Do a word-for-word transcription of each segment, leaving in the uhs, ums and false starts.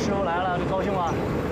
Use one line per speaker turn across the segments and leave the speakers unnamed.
师傅来了，高兴吗？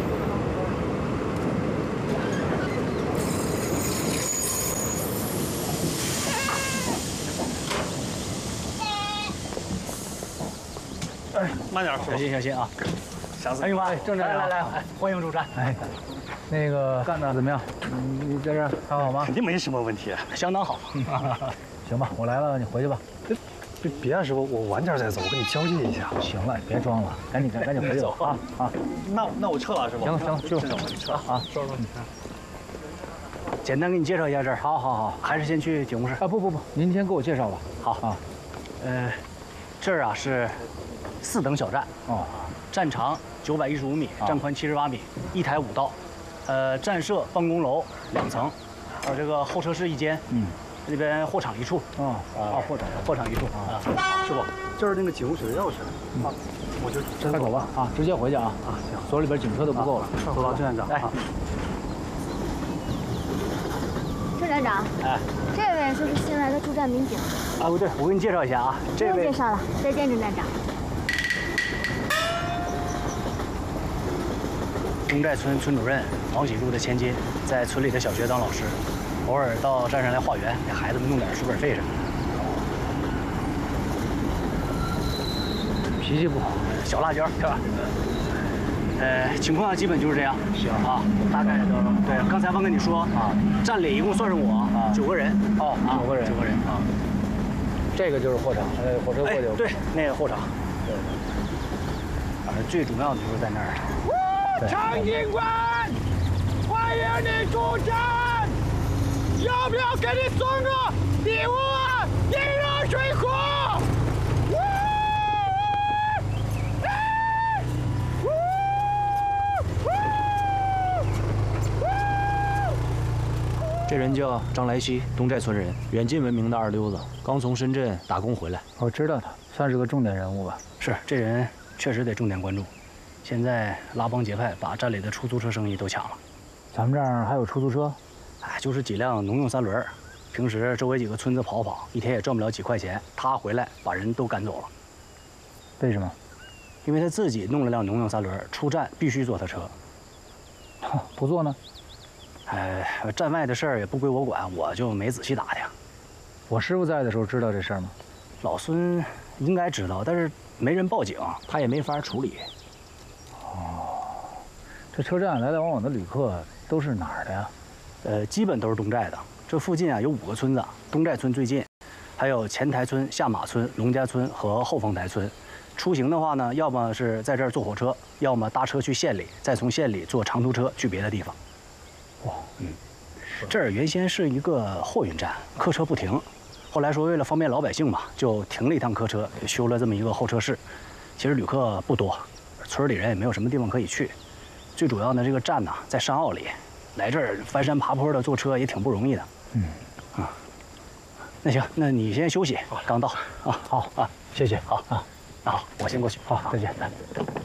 哎，慢点，小心小心啊！下次。哎呦妈！郑站长，来来来，欢迎出战。哎，
那个干的怎么样？你你在这还好吗？
肯定没什么问题，相当好。
行吧，我来了，你回去吧。
别别啊，师傅，我晚点再走，我跟你交接一下。
行了，别装了，赶紧赶紧回去走啊啊！
那那我撤了，师傅。
行了行了，去吧，
我就撤
啊。
收拾你。简单给你介绍一下这儿。
好好好，
还是先去警务室。
啊不不不，您先给我介绍吧。
好
啊，
呃，这儿啊是四等小站
哦，
站长九百一十五米，站宽七十八米，一台五道，呃，站舍办公楼两层，还有这个候车室一间。嗯。那边货场一处，
哦，
啊，货场货场一处啊，师傅，就是那个警务室的钥匙，啊，我就
快走吧啊，直接回去啊啊，行，所里边警车都不够了，
走到郑站长，哎，
郑站长，哎，这位就是新来的驻站民警
啊，不对，我给你介绍一下啊，这位
不用介绍了，再见，郑站长。
东寨村村主任王喜柱的千金，在村里的小学当老师。偶尔到站上来化缘，给孩子们弄点书本费什么的。
脾气不好，
小辣椒是吧？呃，情况基本就是这样。行啊，大概都对。刚才忘跟你说啊，站里一共算上我啊九个人。
哦，九个人，
九个人啊。
这个就是货场，呃，火车过去。
对，那个货场。对。反正最主要的就是在那儿。
常警官，欢迎你出站。要不要给你送个礼物啊？一热水壶。
这人叫张来西，东寨村人，远近闻名的二溜子，刚从深圳打工回来。
我知道他，算是个重点人物吧？
是，这人确实得重点关注。现在拉帮结派，把站里的出租车生意都抢了。
咱们这儿还有出租车？
哎，就是几辆农用三轮，平时周围几个村子跑跑，一天也赚不了几块钱。他回来把人都赶走了。
为什么？
因为他自己弄了辆农用三轮，出站必须坐他车。
不坐呢？
哎，站外的事儿也不归我管，我就没仔细打听。
我师傅在的时候知道这事儿吗？
老孙应该知道，但是没人报警，
他也没法处理。
哦，这车站来来往往的旅客都是哪儿的呀？
呃，基本都是东寨的。这附近啊有五个村子，东寨村最近，还有前台村、下马村、龙家村和后丰台村。出行的话呢，要么是在这儿坐火车，要么搭车去县里，再从县里坐长途车去别的地方。哇，嗯，这儿原先是一个货运站，客车不停。后来说为了方便老百姓嘛，就停了一趟客车，修了这么一个候车室。其实旅客不多，村里人也没有什么地方可以去。最主要的这个站呢，在山坳里。来这儿翻山爬坡的坐车也挺不容易的，嗯，啊，那行，那你先休息，刚到啊，
好啊，谢谢，
好啊，那好，我先过去，
好，再见。